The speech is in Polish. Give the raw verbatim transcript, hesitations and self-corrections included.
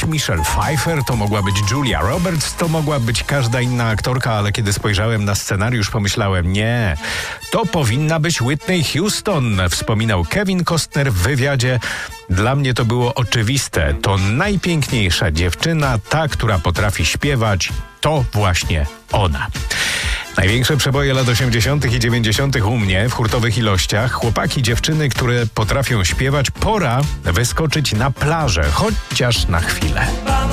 Michelle Pfeiffer, to mogła być Julia Roberts, to mogła być każda inna aktorka, ale kiedy spojrzałem na scenariusz, pomyślałem, nie, to powinna być Whitney Houston, wspominał Kevin Costner w wywiadzie. Dla mnie to było oczywiste. To najpiękniejsza dziewczyna, ta, która potrafi śpiewać, to właśnie ona. Największe przeboje lat osiemdziesiątych i dziewięćdziesiątych u mnie w hurtowych ilościach. Chłopaki, dziewczyny, które potrafią śpiewać, pora wyskoczyć na plażę, chociaż na chwilę.